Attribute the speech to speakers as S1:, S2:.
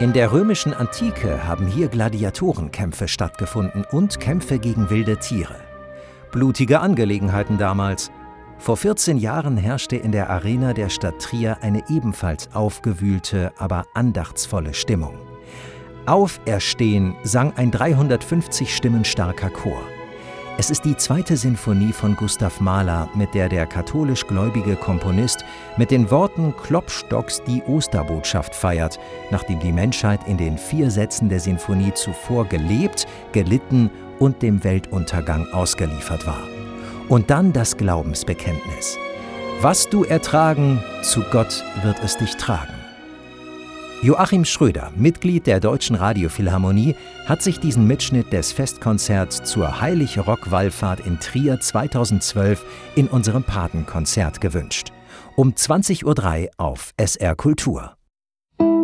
S1: In der römischen Antike haben hier Gladiatorenkämpfe stattgefunden und Kämpfe gegen wilde Tiere. Blutige Angelegenheiten damals. Vor 14 Jahren herrschte in der Arena der Stadt Trier eine ebenfalls aufgewühlte, aber andachtsvolle Stimmung. Auferstehen sang ein 350 Stimmen starker Chor. Es ist die 2. Sinfonie von Gustav Mahler, mit der der katholisch-gläubige Komponist mit den Worten Klopstocks die Osterbotschaft feiert, nachdem die Menschheit in den 4 Sätzen der Sinfonie zuvor gelebt, gelitten und dem Weltuntergang ausgeliefert war. Und dann das Glaubensbekenntnis: Was du ertragen, zu Gott wird es dich tragen. Joachim Schröder, Mitglied der Deutschen Radiophilharmonie, hat sich diesen Mitschnitt des Festkonzerts zur Heilig-Rock-Wallfahrt in Trier 2012 in unserem Patenkonzert gewünscht. Um 20:03 Uhr auf SR Kultur.